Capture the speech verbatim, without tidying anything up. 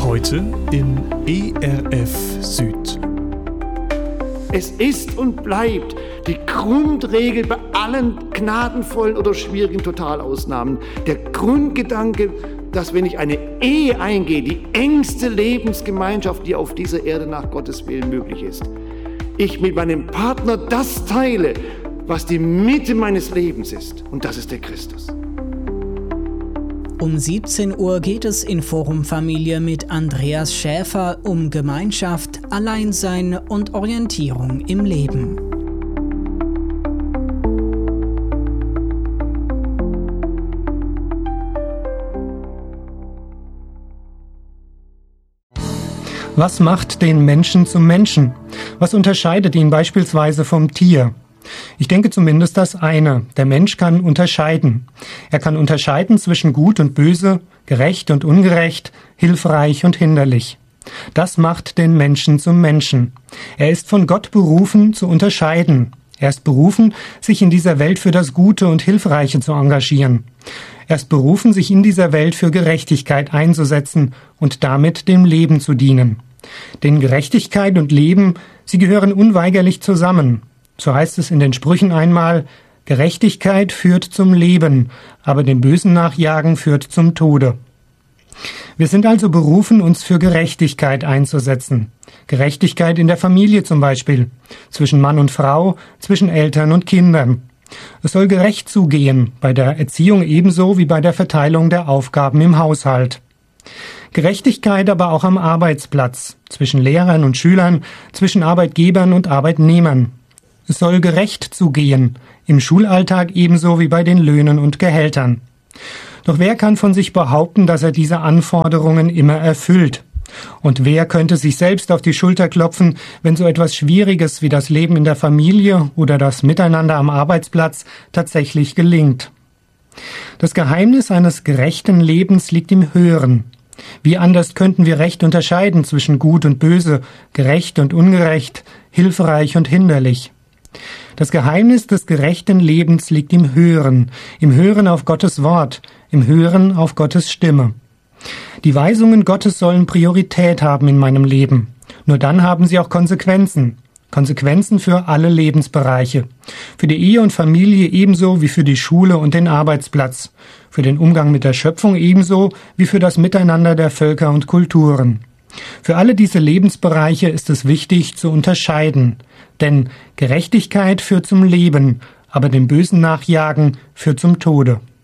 Heute in E R F Süd. Es ist und bleibt die Grundregel bei allen gnadenvollen oder schwierigen Totalausnahmen. Der Grundgedanke, dass wenn ich eine Ehe eingehe, die engste Lebensgemeinschaft, die auf dieser Erde nach Gottes Willen möglich ist, ich mit meinem Partner das teile, was die Mitte meines Lebens ist. Und das ist der Christus. Um siebzehn Uhr geht es in Forum Familie mit Andreas Schäfer um Gemeinschaft, Alleinsein und Orientierung im Leben. Was macht den Menschen zum Menschen? Was unterscheidet ihn beispielsweise vom Tier? Ich denke zumindest das eine. Der Mensch kann unterscheiden. Er kann unterscheiden zwischen Gut und Böse, gerecht und ungerecht, hilfreich und hinderlich. Das macht den Menschen zum Menschen. Er ist von Gott berufen, zu unterscheiden. Er ist berufen, sich in dieser Welt für das Gute und Hilfreiche zu engagieren. Er ist berufen, sich in dieser Welt für Gerechtigkeit einzusetzen und damit dem Leben zu dienen. Denn Gerechtigkeit und Leben, sie gehören unweigerlich zusammen. So heißt es in den Sprüchen einmal: Gerechtigkeit führt zum Leben, aber dem Bösen nachjagen führt zum Tode. Wir sind also berufen, uns für Gerechtigkeit einzusetzen. Gerechtigkeit in der Familie zum Beispiel, zwischen Mann und Frau, zwischen Eltern und Kindern. Es soll gerecht zugehen, bei der Erziehung ebenso wie bei der Verteilung der Aufgaben im Haushalt. Gerechtigkeit aber auch am Arbeitsplatz, zwischen Lehrern und Schülern, zwischen Arbeitgebern und Arbeitnehmern. Es soll gerecht zugehen, im Schulalltag ebenso wie bei den Löhnen und Gehältern. Doch wer kann von sich behaupten, dass er diese Anforderungen immer erfüllt? Und wer könnte sich selbst auf die Schulter klopfen, wenn so etwas Schwieriges wie das Leben in der Familie oder das Miteinander am Arbeitsplatz tatsächlich gelingt? Das Geheimnis eines gerechten Lebens liegt im Hören. Wie anders könnten wir recht unterscheiden zwischen Gut und Böse, gerecht und ungerecht, hilfreich und hinderlich? Das Geheimnis des gerechten Lebens liegt im Hören, im Hören auf Gottes Wort, im Hören auf Gottes Stimme. Die Weisungen Gottes sollen Priorität haben in meinem Leben. Nur dann haben sie auch Konsequenzen. Konsequenzen für alle Lebensbereiche. Für die Ehe und Familie ebenso wie für die Schule und den Arbeitsplatz. Für den Umgang mit der Schöpfung ebenso wie für das Miteinander der Völker und Kulturen. Für alle diese Lebensbereiche ist es wichtig zu unterscheiden. Denn Gerechtigkeit führt zum Leben, aber dem Bösen nachjagen führt zum Tode.